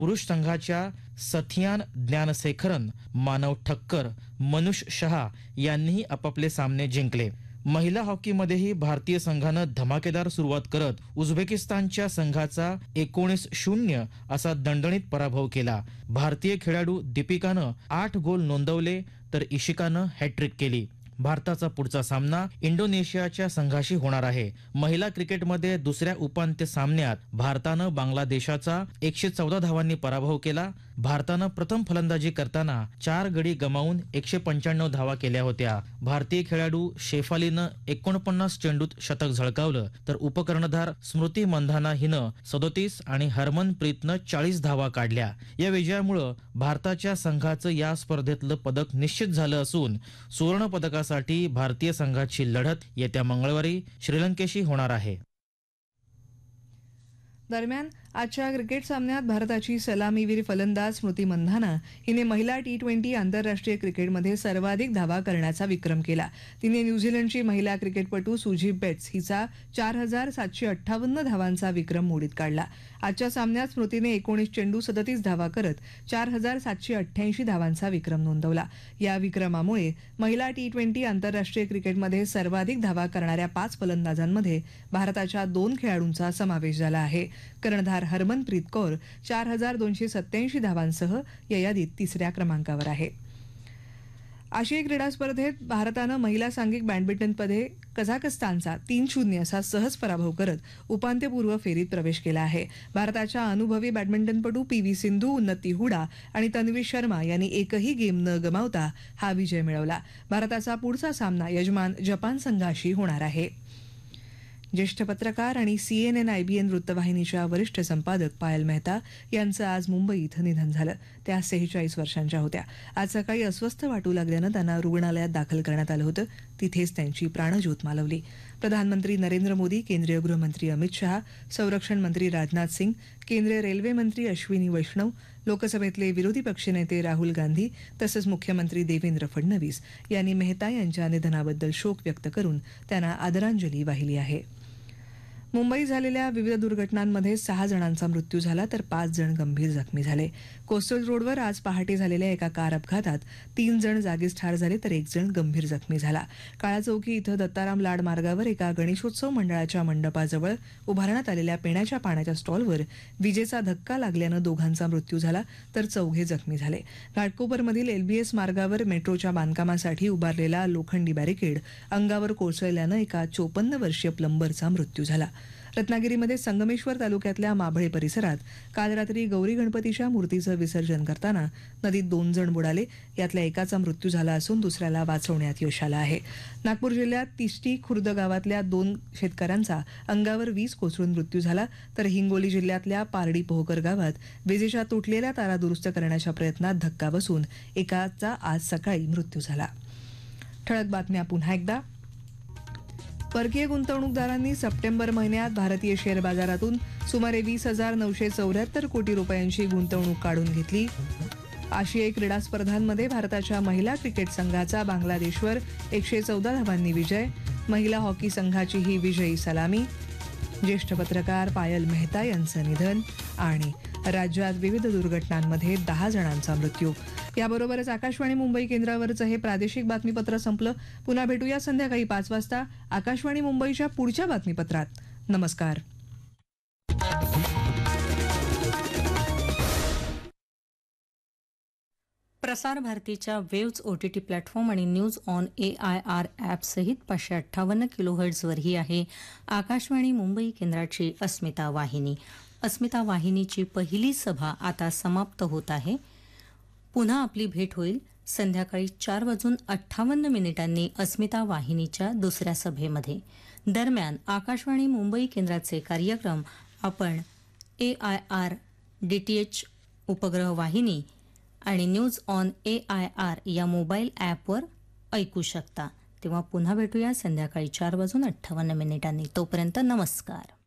पुरुष संघाच्या सथियान ज्ञानशेखरन, मानव ठक्कर, मनुष शहा यांनीही आपापले सामने जिंकले. महिला हॉकीमध्येही भारतीय संघानं धमाकेदार सुरुवात करत उझबेकिस्तानच्या संघाचा 19-0 असा दणदणीत पराभव केला. भारतीय खेळाडू दीपिकानं 8 गोल नोंदवले तर इशिकानं हॅट्रिक केली. भारताचा पुढचा सामना इंडोनेशियाच्या संघाशी होणार आहे. महिला क्रिकेटमध्ये दुसऱ्या उपांत्य सामन्यात भारतानं बांगलादेशाचा 114 धावांनी पराभव केला. भारतानं प्रथम फलंदाजी करताना 4 गडी गमावून 195 धावा केल्या होत्या. भारतीय खेळाडू शेफालीनं 49 चेंडूत शतक झळकावलं तर उपकर्णधार स्मृती मंधाना हिनं 37 आणि हरमनप्रीतनं 40 धावा काढल्या. या विजयामुळे भारताच्या संघाचं या स्पर्धेतलं पदक निश्चित झालं असून सुवर्ण पदकासाठी भारतीय संघाची लढत येत्या मंगळवारी श्रीलंकेशी होणार आहे. दरम्यान आजच्या क्रिकेट सामन्यात भारताची सलामीवीर फलंदाज स्मृती मंधाना हिने महिला T20 आंतरराष्ट्रीय क्रिकेटमध्ये सर्वाधिक धावा करण्याचा विक्रम केला. तिने न्यूझीलंडची महिला क्रिकेटपटू सुजी बेट्स हिचा 4758 धावांचा विक्रम मोडीत काढला. आजच्या सामन्यात स्मृतीने 19 चेंडू 37 धावा करत 4788 धावांचा विक्रम नोंदवला. या विक्रमामुळे महिला T20 आंतरराष्ट्रीय क्रिकेटमध्ये सर्वाधिक धावा करणाऱ्या 5 फलंदाजांमध्ये भारताच्या 2 खेळाडूंचा समावेश झाला आहे. कर्णधार हरमनप्रीत कौर 4287 धावांसह या यादीत तिसऱ्या क्रमांकावर आहे. आशियाई क्रीडा स्पर्धेत भारतानं महिला सांघिक बॅडमिंटनमध्ये कझाकस्तानचा 3-0 असा सहज पराभव करत उपांत्यपूर्व फेरीत प्रवेश केला आहे. भारताच्या अनुभवी बॅडमिंटनपटू PV सिंधू, उन्नती हुडा आणि तन्वी शर्मा यांनी एकही गेम न गमावता हा विजय मिळवला. भारताचा पुढचा सामना यजमान जपान संघाशी होणार आहे. ज्येष्ठ पत्रकार आणि CNN IBN वृत्तवाहिनीच्या वरिष्ठ संपादक पायल मेहता यांचं आज मुंबईत निधन झालं. त्या 46 वर्षांच्या होत्या. आज सकाळी अस्वस्थ वाटू लागल्यानं त्यांना रुग्णालयात दाखल करण्यात आलं होतं. तिथेच त्यांची प्राणज्योत मालवली. प्रधानमंत्री नरेंद्र मोदी, केंद्रीय गृहमंत्री अमित शहा, संरक्षण मंत्री राजनाथ सिंग, केंद्रीय रेल्वे मंत्री अश्विनी वैष्णव, लोकसभेतले विरोधी पक्षनेते राहुल गांधी तसंच मुख्यमंत्री देवेंद्र फडणवीस यांनी मेहता यांच्या निधनाबद्दल शोक व्यक्त करून त्यांना आदरांजली वाहिली आहे. मुंबईत झालेल्या विविध दुर्घटनांमध्ये 6 जणांचा मृत्यू झाला तर 5 जण गंभीर जखमी झाले. कोस्टल रोडवर आज पहाटे झालेल्या एका कार अपघातात 3 जण जागीच ठार झाले तर 1 जण गंभीर जखमी झाला. काळाचौकी इथं दत्ताराम लाड मार्गावर एका गणेशोत्सव मंडळाच्या मंडपाजवळ उभारण्यात आलेल्या पिण्याच्या पाण्याच्या स्टॉलवर विजेचा धक्का लागल्यानं दोघांचा मृत्यू झाला तर 4 जखमी झाले. घाटकोपरमधील LBS मार्गावर मेट्रोच्या बांधकामासाठी उभारलेला लोखंडी बॅरिकेड अंगावर कोसळल्यानं एका 54 वर्षीय प्लंबरचा मृत्यू झाला. रत्नागिरीमध्ये संगमेश्वर तालुक्यातल्या माभळे परिसरात काल रात्री गौरी गणपतीच्या मूर्तीचं विसर्जन करताना नदीत 2 जण बुडाले. यातल्या एकाचा मृत्यू झाला असून दुसऱ्याला वाचवण्यात यश आलं आहे. नागपूर जिल्ह्यात तिष्टी खुर्द गावातल्या 2 शेतकऱ्यांचा अंगावर वीज कोसळून मृत्यू झाला तर हिंगोली जिल्ह्यातल्या पारडी पोहकर गावात विजेच्या तुटलेल्या तारा दुरुस्त करण्याच्या प्रयत्नात धक्का बसून एकाचा आज सकाळी मृत्यू झाला. ठळक बातम्या पुन्हा एकदा. परकीय गुंतवणूकदारांनी सप्टेंबर महिन्यात भारतीय शेअर बाजारातून सुमारे 20,974 कोटी रुपयांची गुंतवणूक काढून घेतली. आशियाई क्रीडा स्पर्धांमध्ये भारताच्या महिला क्रिकेट संघाचा बांगलादेशवर 114 धावांनी विजय. महिला हॉकी संघाची ही विजयी सलामी. ज्येष्ठ पत्रकार पायल मेहता यांचं निधन आणि राज्यात विविध दुर्घटनांमध्ये 10 जणांचा मृत्यू. याबरोबरच आकाशवाणी मुंबई केंद्रावरचं हे प्रादेशिक बातमीपत्र संपलं. पुन्हा भेटूया संध्याकाळी 5 वाजता आकाशवाणी मुंबईच्या पुढच्या बातमीपत्रात. नमस्कार. प्रसार भारतीच्या वेव्ज OTT प्लॅटफॉर्म आणि न्यूज ऑन AIR ॲप सहित 558 किलोहर्ट्झवरही आहे आकाशवाणी मुंबई केंद्राची अस्मिता वाहिनी. अस्मिता वाहिनीची पहिली सभा आता समाप्त होत आहे. पुन्हा आपली भेट होईल संध्याकाळी 4:58 अस्मिता वाहिनीच्या दुसऱ्या सभेमध्ये. दरम्यान आकाशवाणी मुंबई केंद्राचे कार्यक्रम आपण AIR DTH उपग्रह वाहिनी आणि न्यूज ऑन AIR या मोबाईल ॲपवर ऐकू शकता. तेव्हा पुन्हा भेटूया संध्याकाळी 4:58. तोपर्यंत नमस्कार.